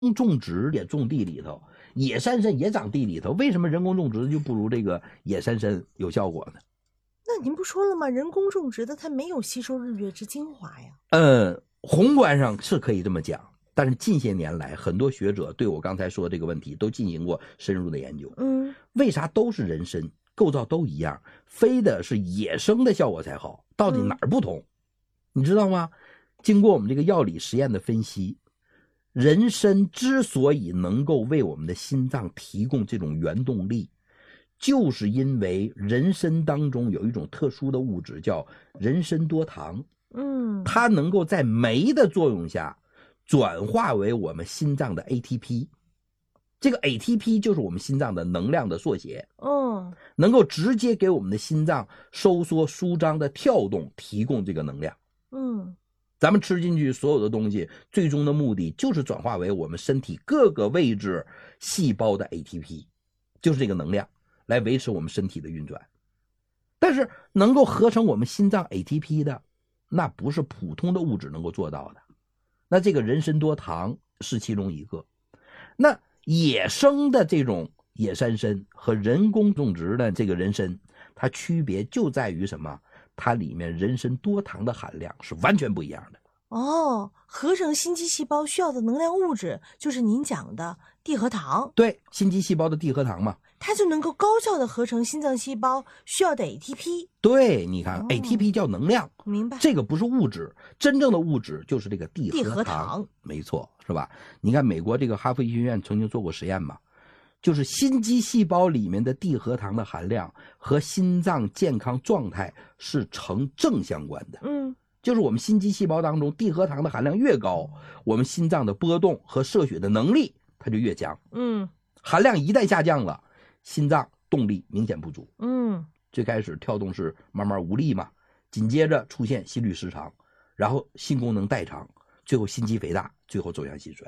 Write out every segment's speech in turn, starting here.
种植也种地里头，野山参也长地里头，为什么人工种植就不如这个野山参有效果呢？ 那您不说了吗？人工种植的它没有吸收日月之精华呀。 宏观上是可以这么讲，但是近些年来，很多学者对我刚才说的这个问题都进行过深入的研究。为啥都是人参，构造都一样，非得是野生的效果才好？到底哪儿不同？你知道吗？经过我们这个药理实验的分析，人参之所以能够为我们的心脏提供这种原动力，就是因为人参当中有一种特殊的物质叫人参多糖。它能够在酶的作用下转化为我们心脏的 ATP， 这个 ATP 就是我们心脏的能量的缩写，能够直接给我们的心脏收缩舒张的跳动提供这个能量。咱们吃进去所有的东西，最终的目的就是转化为我们身体各个位置细胞的 ATP， 就是这个能量来维持我们身体的运转。但是能够合成我们心脏 ATP 的，那不是普通的物质能够做到的，那这个人参多糖是其中一个。那野生的这种野山参和人工种植的这个人参，它区别就在于什么？它里面人参多糖的含量是完全不一样的。 合成心肌细胞需要的能量物质就是您讲的地核糖。 对，心肌细胞的地核糖嘛， 它就能够高效的合成心脏细胞需要的 ATP。 对，你看ATP 叫能量， 明白？ 这个不是物质，真正的物质就是这个地核糖， 没错，是吧？你看美国这个哈佛医学院曾经做过实验嘛，就是心肌细胞里面的地核糖的含量和心脏健康状态是成正相关的。就是我们心肌细胞当中地核糖的含量越高，我们心脏的波动和射血的能力它就越强。含量一旦下降了，心脏动力明显不足。最开始跳动是慢慢无力嘛，紧接着出现心律失常，然后心功能代偿，最后心肌肥大，最后走向心衰。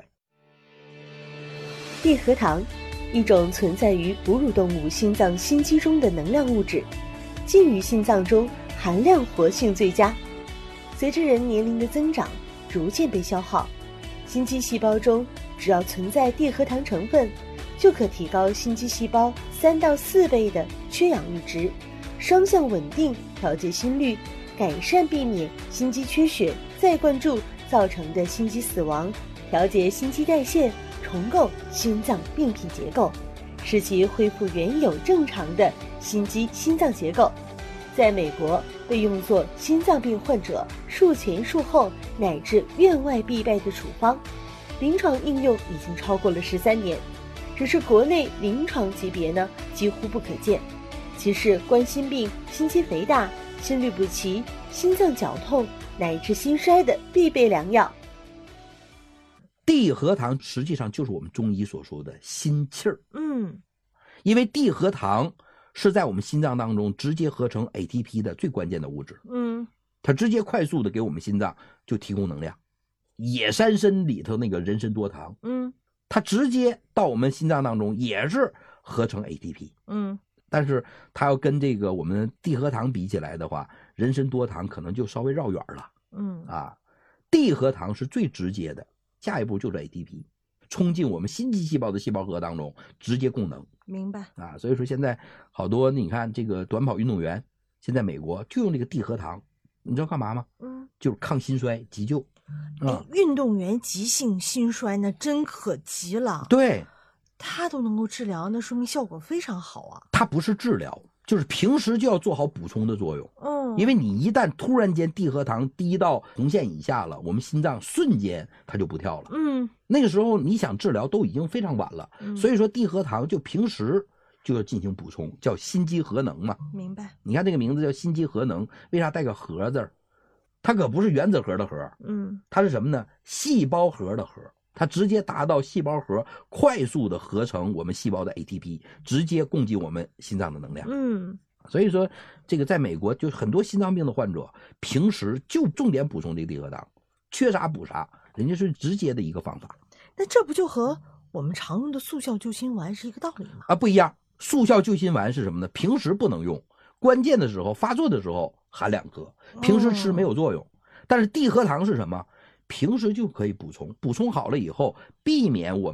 地核糖，一种存在于哺乳动物心脏心肌中的能量物质，浸于心脏中，含量活性最佳。随着人年龄的增长，逐渐被消耗。心肌细胞中只要存在地核糖成分，就可提高心肌细胞3到4倍的缺氧阈值，双向稳定调节心率，改善避免心肌缺血再灌注造成的心肌死亡，调节心肌代谢，重构心脏病变结构，使其恢复原有正常的心肌心脏结构。在美国被用作心脏病患者术前术后乃至院外必备的处方，临床应用已经超过了13年，只是国内临床级别呢几乎不可见。其是冠心病、心肌肥大、心律不齐、心脏绞痛乃至心衰的必备良药。 地核糖实际上就是我们中医所说的心气儿。因为地核糖是在我们心脏当中直接合成 ATP 的最关键的物质。它直接快速的给我们心脏就提供能量。野山参里头那个人参多糖，它直接到我们心脏当中也是合成 ATP。但是它要跟这个我们地核糖比起来的话，人参多糖可能就稍微绕远了。地核糖是最直接的，下一步就是 ATP， 冲进我们心肌细胞的细胞核当中，直接供能。 明白所以说现在好多你看这个短跑运动员，现在美国就用这个地核糖，你知道干嘛吗？就是抗心衰急救。 运动员急性心衰那真可急了。 对， 它都能够治疗，那说明效果非常好啊。 它不是治疗，就是平时就要做好补充的作用。因为你一旦突然间地核糖低到红线以下了，我们心脏瞬间它就不跳了。那个时候你想治疗都已经非常晚了。所以说地核糖就平时就要进行补充，叫心肌核能嘛。 明白。 你看这个名字叫心肌核能，为啥带个核字？它可不是原子核的核，它是什么呢？细胞核的核。它直接达到细胞核快速的合成我们细胞的 ATP， 直接供给我们心脏的能量。所以说这个在美国就很多心脏病的患者平时就重点补充这个地核糖，缺啥补啥，人家是直接的一个方法。 那这不就和我们常用的速效救心丸是一个道理吗？ 不一样。速效救心丸是什么呢？平时不能用，关键的时候发作的时候含2颗，平时吃没有作用。但是地核糖是什么？ 平时就可以补充，补充好了以后，避免我